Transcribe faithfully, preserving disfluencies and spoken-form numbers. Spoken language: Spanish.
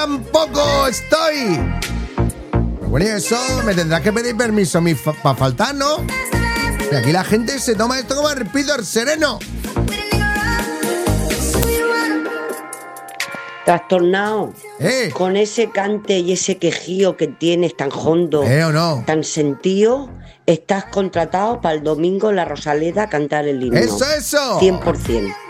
tampoco estoy. Pero bueno, y eso, me tendrás que pedir permiso para faltar, ¿no? Y aquí la gente se toma esto como el pido el sereno. Trastornado. ¿Eh? Con ese cante y ese quejío que tienes tan hondo, ¿Eh o no? tan sentido, estás contratado para el domingo en la Rosaleda a cantar el himno. ¡Eso, eso! cien por ciento.